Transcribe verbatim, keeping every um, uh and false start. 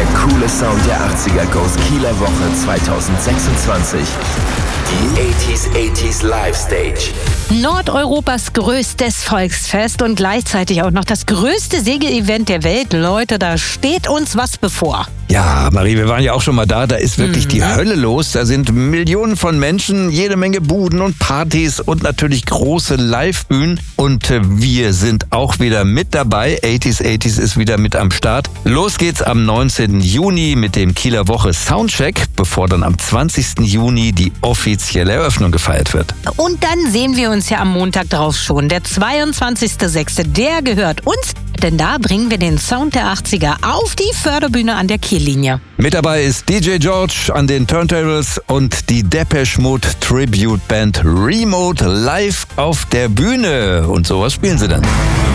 Der coole Sound der achtziger Goes Kieler Woche zweitausendsechsundzwanzig. Die achtziger achtziger Live Stage. Nordeuropas größtes Volksfest und gleichzeitig auch noch das größte Segelevent der Welt. Leute, da steht uns was bevor. Ja, Marie, wir waren ja auch schon mal da. Da ist wirklich mhm. die Hölle los. Da sind Millionen von Menschen, jede Menge Buden und Partys und natürlich große Livebühnen. Und äh, wir sind auch wieder mit dabei. achtziger achtziger ist wieder mit am Start. Los geht's am neunzehnten Juni mit dem Kieler Woche Soundcheck, bevor dann am zwanzigsten Juni die offizielle Eröffnung gefeiert wird. Und dann sehen wir uns ja am Montag drauf schon. Der zweiundzwanzigster sechste, der gehört uns. Denn da bringen wir den Sound der achtziger auf die Förderbühne an der Kiellinie. Mit dabei ist D J George an den Turntables und die Depeche Mode Tribute Band Remote live auf der Bühne. Und sowas spielen sie dann.